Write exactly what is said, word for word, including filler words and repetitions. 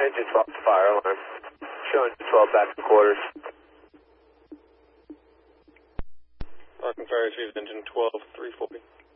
Engine twelve, fire alarm. Showing twelve back to quarters. Falcon Fire received engine twelve, three forty.